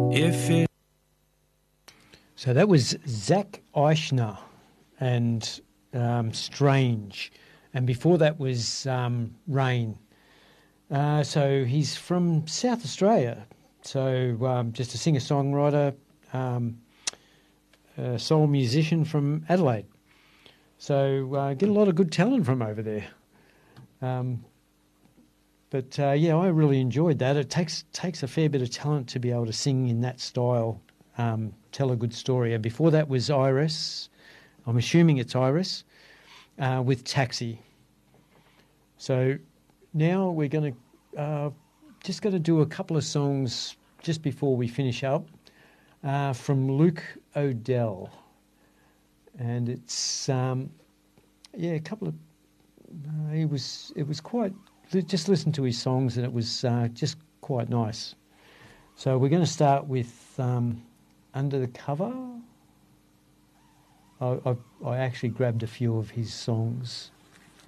If it. So that was Zach Eichner and Strange. And before that was Rain. So he's from South Australia. So just a singer-songwriter, a soul musician from Adelaide. So get a lot of good talent from over there. But I really enjoyed that. It takes a fair bit of talent to be able to sing in that style, tell a good story. And before that was Iris. I'm assuming it's Iris, with Taxi. So now we're going to just going to do a couple of songs just before we finish up from Luke O'Dell. And it's, a couple of, it was quite, just listen to his songs and it was just quite nice. So we're going to start with Under the Cover. I actually grabbed a few of his songs.